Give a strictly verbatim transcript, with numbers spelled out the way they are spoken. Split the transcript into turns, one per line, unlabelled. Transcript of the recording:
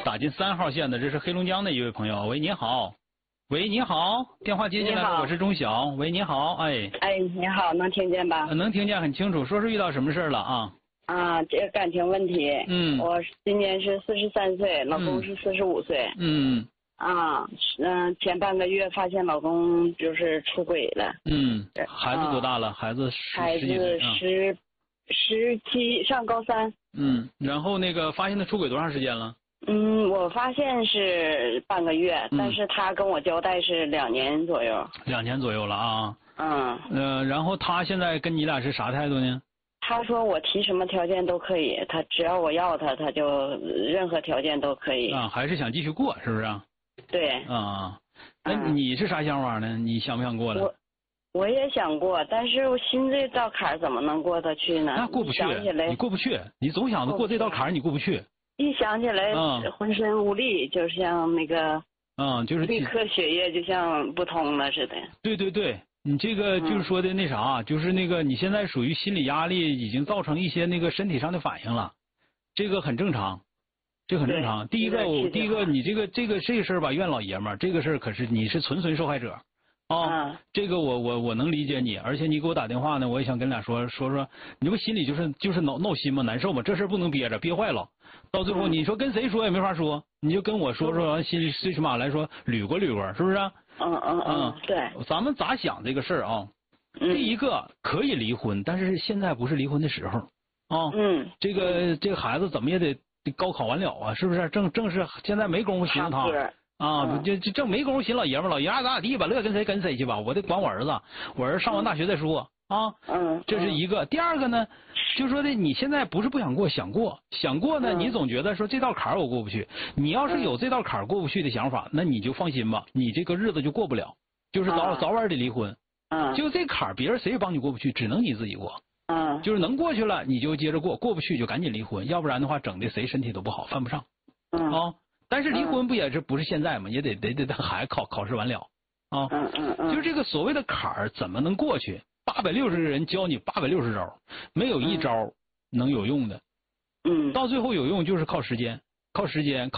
打进三号线的，这是黑龙江的一位朋友。喂，你好。喂，你好，电话接进来了，我是钟晓。喂，你好，哎。
哎，你好，能听见吧？
能听见很清楚。说是遇到什么事了啊？
啊，这个感情问题。
嗯。
我今年是四十三岁，老公是四十五岁。
嗯。
啊，嗯，前半个月发现老公就是出轨了。
嗯。孩子多大了？啊、孩子十
孩子十十七，上高三。
嗯。然后那个发现他出轨多长时间了？
嗯，我发现是半个月，嗯、但是他跟我交代是两年左右。
两年左右了啊。
嗯。
呃，然后他现在跟你俩是啥态度呢？
他说我提什么条件都可以，他只要我要他，他就任何条件都可以。
啊，还是想继续过，是不是啊？
对。
啊，那你是啥想法呢？你想不想过了？
我我也想过，但是我心这道坎怎么能过得去呢？
那过不去，你过不去，你总想着过这道坎，你过不去。
一想起来，嗯、浑身无力，就像那个，
嗯，就是
立刻血液就像不通了似的。
对对对，你这个就是说的那啥，嗯、就是那个你现在属于心理压力已经造成一些那个身体上的反应了，这个很正常，这很正常。第一个，我第一个，你这个这个这个事儿吧，怨老爷们儿，这个事儿可是你是纯纯受害者。啊、哦，嗯、这个我我我能理解你，而且你给我打电话呢，我也想跟俩说说说，你不心里就是就是闹闹心吗？难受吗？这事不能憋着，憋坏了，到最后你说跟谁说也没法说，你就跟我说说，完心里最起码来说捋过捋过，是不是、啊？
嗯嗯嗯，对。
咱们咋想这个事儿啊？第一个可以离婚，但是现在不是离婚的时候啊。嗯。这个这个孩子怎么也得高考完了啊，是不是？正正是现在没工夫寻思他。啊，就就正没工夫寻老爷们儿，老爷爱咋咋地吧，乐跟谁跟谁去吧，我得管我儿子，我儿子上完大学再说啊。嗯，这是一个。第二个呢，就说的你现在不是不想过，想过，想过呢，你总觉得说这道坎儿我过不去。你要是有这道坎儿过不去的想法，那你就放心吧，你这个日子就过不了，就是早早晚得离婚。嗯，就这坎儿，别人谁也帮你过不去，只能你自己过。嗯，就是能过去了，你就接着过，过不去就赶紧离婚，要不然的话，整的谁身体都不好，犯不上。嗯啊。但是离婚不也是不是现在嘛，也得得得等孩子考考试完了啊。嗯嗯嗯。就这个所谓的坎儿怎么能过去？八百六十个人教你八百六十招，没有一招能有用的。嗯。到最后有用就是靠时间，靠时间。